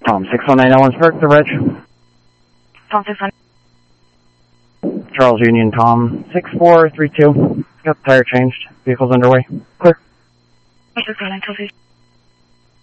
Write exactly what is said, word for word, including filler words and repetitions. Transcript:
Tom six one nine Owens Park, the reg. Tom six one. Charles Union, Tom six four three two. Got the tire changed. Vehicle's underway. Clear. six one nine,